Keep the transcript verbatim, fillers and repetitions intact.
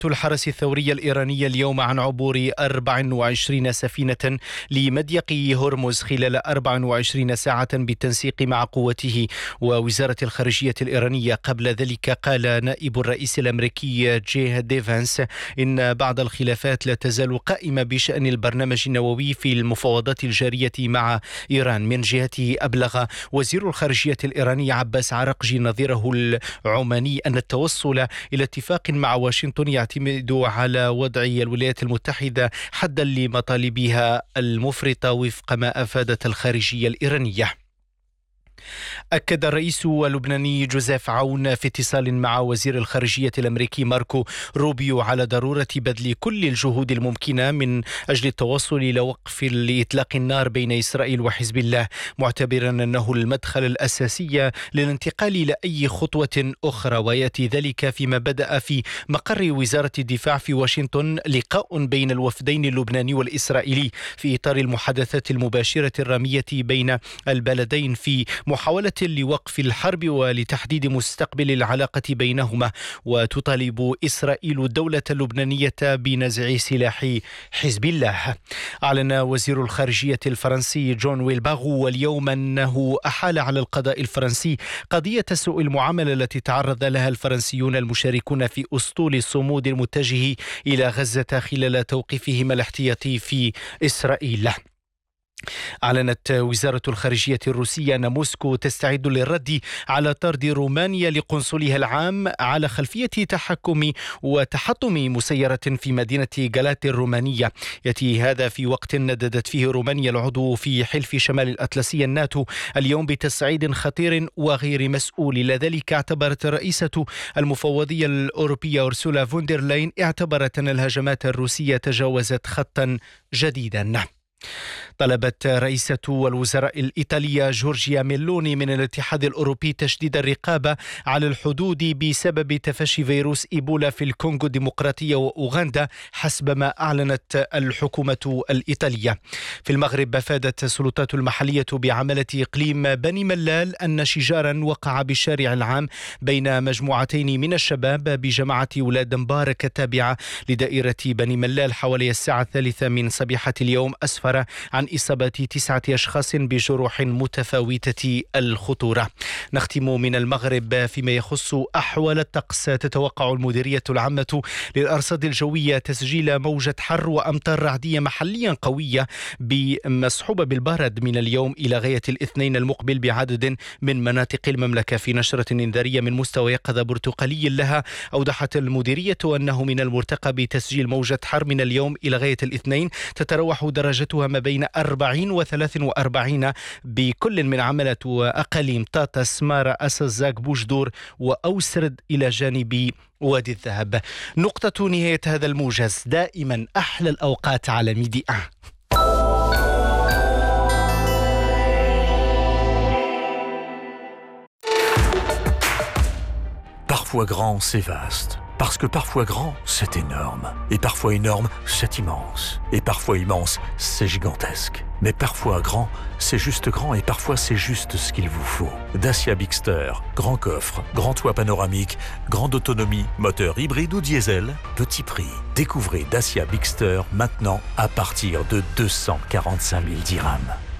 الحرس الثوري الإيراني اليوم عن عبور أربع وعشرين سفينة لمضيق هرمز خلال أربع وعشرين ساعة بالتنسيق مع قوته ووزارة الخارجية الإيرانية. قبل ذلك قال نائب الرئيس الأمريكي جي دي فانس إن بعض الخلافات لا تزال قائمة بشأن البرنامج النووي في المفاوضات الجارية مع إيران. من جهته أبلغ وزير الخارجية الإيراني عباس عراقجي نظيره العماني أن التوصل إلى اتفاق مع واشنطن يعتمد على وضع الولايات المتحدة حدا لمطالبها المفرطة وفق ما أفادت الخارجية الإيرانية. أكد الرئيس اللبناني جوزيف عون في اتصال مع وزير الخارجية الأمريكي ماركو روبيو على ضرورة بذل كل الجهود الممكنة من أجل التوصل إلى وقف لإطلاق النار بين إسرائيل وحزب الله، معتبرا أنه المدخل الأساسي للانتقال إلى أي خطوة أخرى. ويأتي ذلك فيما بدأ في مقر وزارة الدفاع في واشنطن لقاء بين الوفدين اللبناني والإسرائيلي في إطار المحادثات المباشرة الرامية بين البلدين في محاولة لوقف الحرب ولتحديد مستقبل العلاقة بينهما. وتطالب إسرائيل الدولة اللبنانية بنزع سلاح حزب الله. أعلن وزير الخارجية الفرنسي جون ويلباغو اليوم أنه أحال على القضاء الفرنسي قضية سوء المعاملة التي تعرض لها الفرنسيون المشاركون في أسطول الصمود المتجه إلى غزة خلال توقيفهم الاحتياطي في إسرائيل. أعلنت وزارة الخارجية الروسية أن موسكو تستعد للرد على طرد رومانيا لقنصلها العام على خلفية تحكم وتحطم مسيرة في مدينة غالات الرومانية. يأتي هذا في وقت نددت فيه رومانيا العضو في حلف شمال الأطلسي الناتو اليوم بتصعيد خطير وغير مسؤول. لذلك اعتبرت رئيسة المفوضية الأوروبية أورسولا فوندر لاين اعتبرت أن الهجمات الروسية تجاوزت خطا جديدا. طلبت رئيسة الوزراء الإيطالية جورجيا ميلوني من الاتحاد الأوروبي تشديد الرقابة على الحدود بسبب تفشي فيروس إيبولا في الكونغو الديمقراطية وأوغندا حسب ما أعلنت الحكومة الإيطالية. في المغرب أفادت السلطات المحلية بعملة إقليم بني ملال أن شجارا وقع بالشارع العام بين مجموعتين من الشباب بجماعة ولاد مبارك التابعة لدائرة بني ملال حوالي الساعة الثالثة من صبيحة اليوم، أسفر عن إصابة تسعة أشخاص بجروح متفاوتة الخطورة. نختم من المغرب فيما يخص أحوال الطقس. تتوقع المديرية العامة للأرصاد الجوية تسجيل موجة حر وأمطار رعدية محليا قوية مصحوبة بالبرد من اليوم إلى غاية الاثنين المقبل بعدد من مناطق المملكة. في نشرة إنذارية من مستوى يقظة برتقالي لها أوضحت المديرية أنه من المرتقب تسجيل موجة حر من اليوم إلى غاية الاثنين تتراوح درجتها ما بين أربعين وثلاث وأربعين بكل من عملة وأقاليم طاطا، سمارة، أسزاك، بوجدور وأوسرد إلى جانب وادي الذهب. نقطة نهاية هذا الموجز. دائما أحلى الأوقات على ميدي أن. Parfois grand, c'est vaste. Parce que parfois grand, c'est énorme. Et parfois énorme, c'est immense. Et parfois immense, c'est gigantesque. Mais parfois grand, c'est juste grand et parfois c'est juste ce qu'il vous faut. Dacia Bigster, grand coffre, grand toit panoramique, grande autonomie, moteur hybride ou diesel, petit prix. Découvrez Dacia Bigster maintenant à partir de deux cent quarante-cinq mille dirhams.